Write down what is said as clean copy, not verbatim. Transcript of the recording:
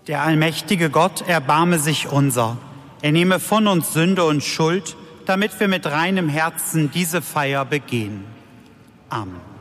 Der allmächtige Gott erbarme sich unser. Er nehme von uns Sünde und Schuld, damit wir mit reinem Herzen diese Feier begehen. Amen.